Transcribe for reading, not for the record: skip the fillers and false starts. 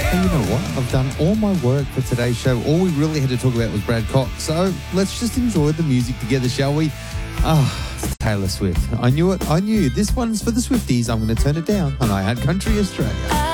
And you know what? I've done all my work for today's show. All we really had to talk about was Brad Cox. So let's just enjoy the music together, shall we? Taylor Swift. I knew it. I knew. This one's for the Swifties. I'm going to turn it down on iHeart Country Australia.